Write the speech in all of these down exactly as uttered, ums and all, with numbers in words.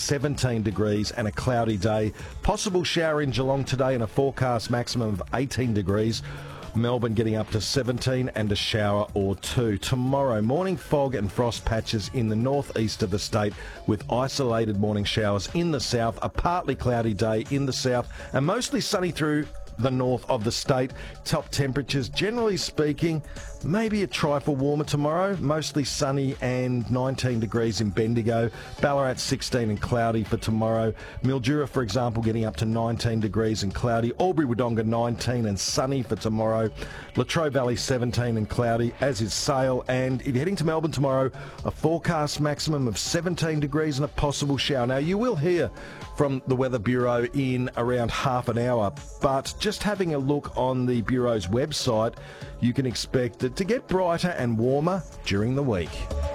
seventeen degrees and a cloudy day. Possible shower in Geelong today and a forecast maximum of eighteen degrees. Melbourne getting up to seventeen and a shower or two. Tomorrow, morning fog and frost patches in the northeast of the state with isolated morning showers in the south, a partly cloudy day in the south and mostly sunny through the north of the state. Top temperatures, generally speaking, maybe a trifle warmer tomorrow. Mostly sunny and nineteen degrees in Bendigo. Ballarat sixteen and cloudy for tomorrow. Mildura, for example, getting up to nineteen degrees and cloudy. Albury-Wodonga nineteen and sunny for tomorrow. Latrobe Valley seventeen and cloudy, as is Sale. And if you're heading to Melbourne tomorrow, a forecast maximum of seventeen degrees and a possible shower. Now, you will hear from the Weather Bureau in around half an hour, but just having a look on the Bureau's website, you can expect it to get brighter and warmer during the week.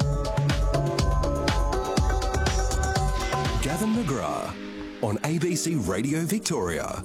Gavin McGrath on A B C Radio Victoria.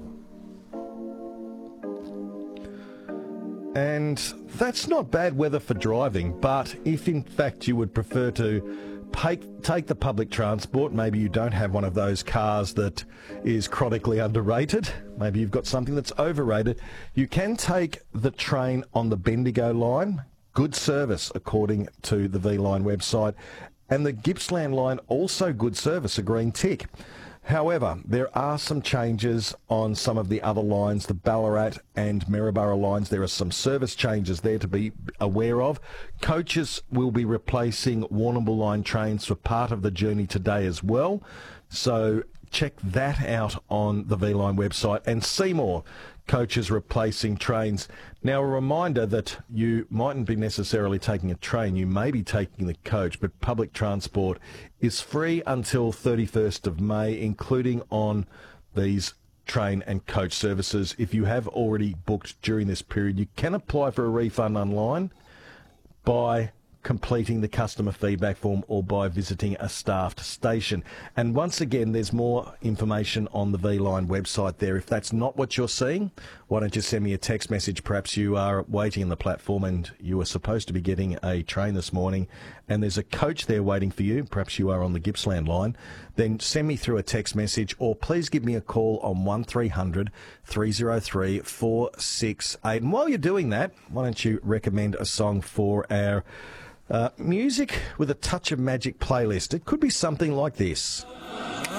And that's not bad weather for driving, but if in fact you would prefer to Take, take the public transport. Maybe you don't have one of those cars that is chronically underrated. Maybe you've got something that's overrated. You can take the train on the Bendigo line. Good service, according to the V-Line website. And the Gippsland line, also good service, a green tick. However, there are some changes on some of the other lines, the Ballarat and Maryborough lines. There are some service changes there to be aware of. Coaches will be replacing Warrnambool line trains for part of the journey today as well. So check that out on the V-Line website. And Seymour, coaches replacing trains. Now, a reminder that you mightn't be necessarily taking a train. You may be taking the coach, but public transport is free until thirty-first of May, including on these train and coach services. If you have already booked during this period, you can apply for a refund online by completing the customer feedback form or by visiting a staffed station. And once again, there's more information on the V-Line website there. If that's not what you're seeing, why don't you send me a text message? Perhaps you are waiting on the platform and you were supposed to be getting a train this morning and there's a coach there waiting for you. Perhaps you are on the Gippsland line. Then send me through a text message or please give me a call on one three hundred, three oh three, four six eight. And while you're doing that, why don't you recommend a song for our Uh, music with a touch of magic playlist. It could be something like this.